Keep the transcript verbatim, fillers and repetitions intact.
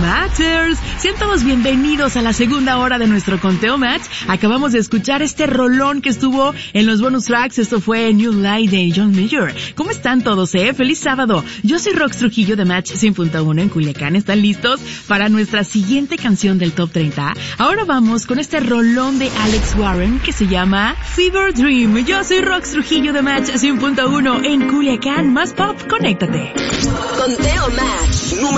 Matters. Sean todos bienvenidos a la segunda hora de nuestro Conteo Match. Acabamos de escuchar este rolón que estuvo en los bonus tracks. Esto fue New Light de John Mayer. ¿Cómo están todos, eh? ¡Feliz sábado! Yo soy Rox Trujillo de Match cien punto uno en Culiacán. ¿Están listos para nuestra siguiente canción del Top treinta? Ahora vamos con este rolón de Alex Warren que se llama Fever Dream. Yo soy Rox Trujillo de Match cien punto uno en Culiacán. Más pop, conéctate. Conteo Match.